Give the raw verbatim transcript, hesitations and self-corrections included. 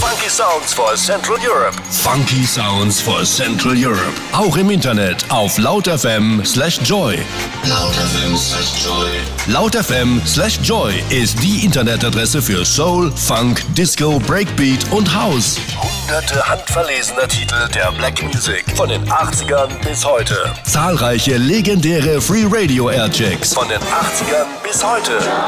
Funky Sounds for Central Europe. Funky Sounds for Central Europe. Auch im Internet auf lautfm slash joy. lautfm slash joy. lautfm slash joy ist die Internetadresse für Soul, Funk, Disco, Breakbeat und House. Hunderte handverlesener Titel der Black Music von den achtzigern bis heute. Zahlreiche legendäre Free Radio Airchecks von den achtzigern bis heute.